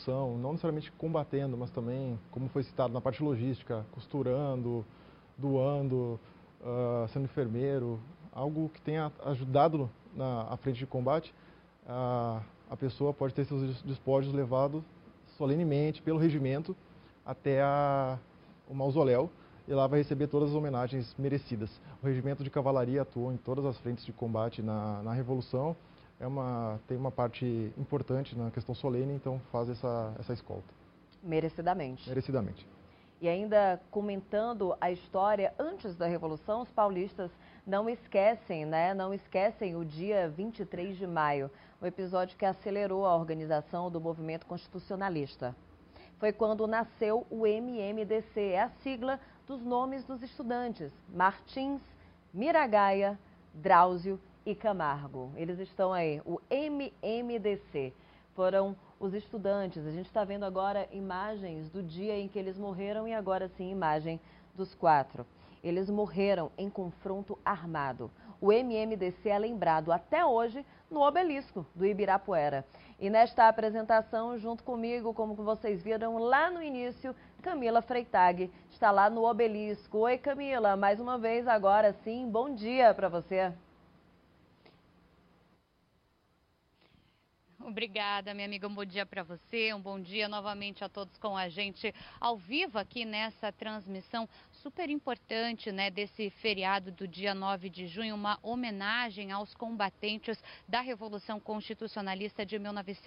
revolução, não necessariamente combatendo, mas também, como foi citado, na parte logística, costurando, doando, sendo enfermeiro, algo que tenha ajudado à frente de combate, a pessoa pode ter seus despojos levados solenemente pelo regimento até o mausoléu, e lá vai receber todas as homenagens merecidas. O regimento de cavalaria atuou em todas as frentes de combate na Revolução, tem uma parte importante na questão solene, então faz essa escolta. Merecidamente. Merecidamente. E ainda comentando a história antes da Revolução, os paulistas não esquecem, né? Não esquecem o dia 23 de maio, o episódio que acelerou a organização do movimento constitucionalista. Foi quando nasceu o MMDC, é a sigla dos nomes dos estudantes: Martins, Miragaia, Drauzio e Camargo. Eles estão aí, o MMDC. Foram os estudantes. A gente está vendo agora imagens do dia em que eles morreram e agora sim imagem dos 4. Eles morreram em confronto armado. O MMDC é lembrado até hoje no obelisco do Ibirapuera. E nesta apresentação, junto comigo, como vocês viram lá no início, Camila Freitag está lá no obelisco. Oi, Camila, mais uma vez agora sim, bom dia para você. Obrigada, minha amiga. Um bom dia para você, um bom dia novamente a todos com a gente ao vivo aqui nessa transmissão super importante, né, desse feriado do dia 9 de junho, uma homenagem aos combatentes da Revolução Constitucionalista de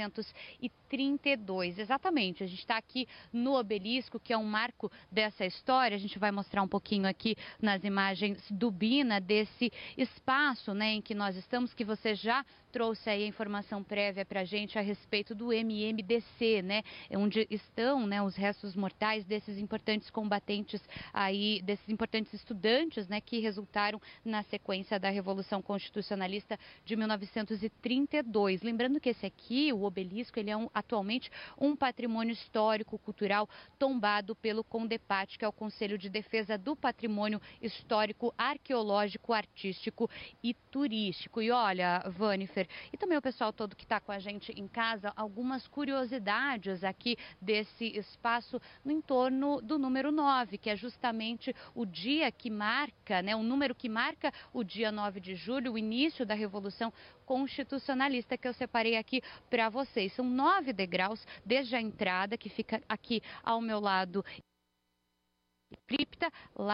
1932. Exatamente, a gente está aqui no obelisco, que é um marco dessa história. A gente vai mostrar um pouquinho aqui nas imagens do Bina, desse espaço, né, em que nós estamos, que você já trouxe aí a informação prévia para a gente a respeito do MMDC, né, onde estão, né, os restos mortais desses importantes combatentes aí, desses importantes estudantes, né, que resultaram na sequência da Revolução Constitucionalista de 1932. Lembrando que esse aqui, o obelisco, ele é atualmente um patrimônio histórico, cultural, tombado pelo CONDEPAT, que é o Conselho de Defesa do Patrimônio Histórico, Arqueológico, Artístico e Turístico. E olha, Vanifer, e também o pessoal todo que está com a gente em casa, algumas curiosidades aqui desse espaço no entorno do número 9, que é justamente o dia que marca, né, o número que marca o dia 9 de julho, o início da Revolução Constitucionalista, que eu separei aqui para vocês. São 9 degraus desde a entrada, que fica aqui ao meu lado, cripta, lá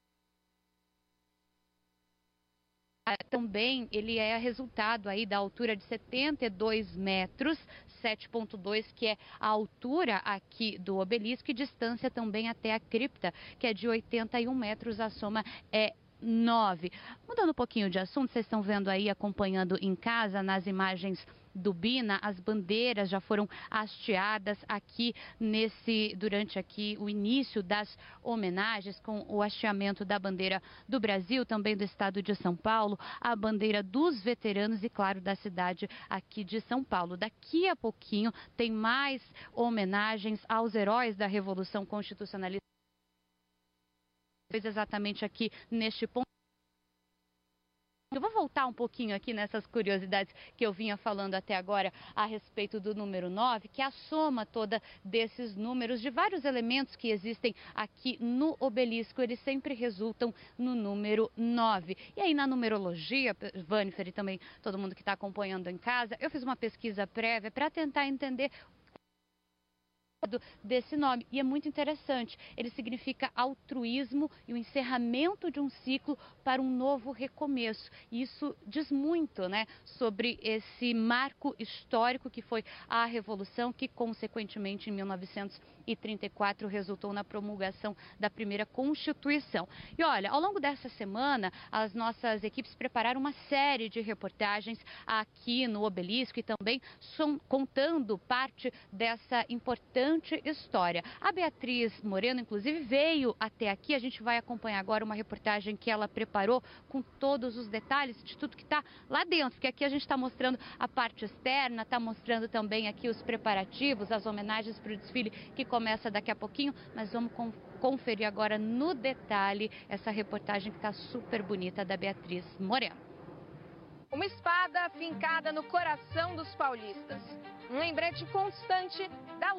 também ele é resultado aí da altura de 72 metros, 7,2, que é a altura aqui do obelisco, e distância também até a cripta, que é de 81 metros, a soma é 9. Mudando um pouquinho de assunto, vocês estão vendo aí, acompanhando em casa, nas imagens do Bina, as bandeiras já foram hasteadas aqui durante aqui o início das homenagens, com o hasteamento da bandeira do Brasil, também do estado de São Paulo, a bandeira dos veteranos e, claro, da cidade aqui de São Paulo. Daqui a pouquinho tem mais homenagens aos heróis da Revolução Constitucionalista, exatamente aqui neste ponto. Eu vou voltar um pouquinho aqui nessas curiosidades que eu vinha falando até agora a respeito do número 9, que é a soma toda desses números, de vários elementos que existem aqui no obelisco, eles sempre resultam no número 9. E aí na numerologia, Vanifer e também todo mundo que está acompanhando em casa, eu fiz uma pesquisa prévia para tentar entender desse nome, e é muito interessante. Ele significa altruísmo e o encerramento de um ciclo para um novo recomeço. E isso diz muito, né, sobre esse marco histórico que foi a Revolução, que consequentemente em 1934 resultou na promulgação da primeira Constituição. E olha, ao longo dessa semana, as nossas equipes prepararam uma série de reportagens aqui no obelisco e também contando parte dessa importante história. A Beatriz Moreno, inclusive, veio até aqui. A gente vai acompanhar agora uma reportagem que ela preparou com todos os detalhes de tudo que está lá dentro, porque aqui a gente está mostrando a parte externa, está mostrando também aqui os preparativos, as homenagens para o desfile que começa daqui a pouquinho, mas vamos conferir agora no detalhe essa reportagem que está super bonita da Beatriz Moreno. Uma espada fincada no coração dos paulistas. Um lembrete constante